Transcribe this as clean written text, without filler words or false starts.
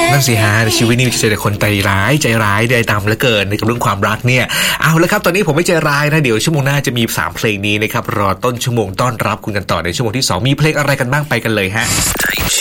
นั่นสิฮะชีวิตนี้มีแต่คนใจร้ายใจดำเหลือเกินในกับเรื่องความรักเนี่ยเอาละครับตอนนี้ผมไม่ใจร้ายนะเดี๋ยวชั่วโมงหน้าจะมี3เพลงนี้นะครับรอต้นชั่วโมงต้อนรับคุณกันต่อในชั่วโมงที่2มีเพลงอะไรกันบ้างไปกันเลยฮะ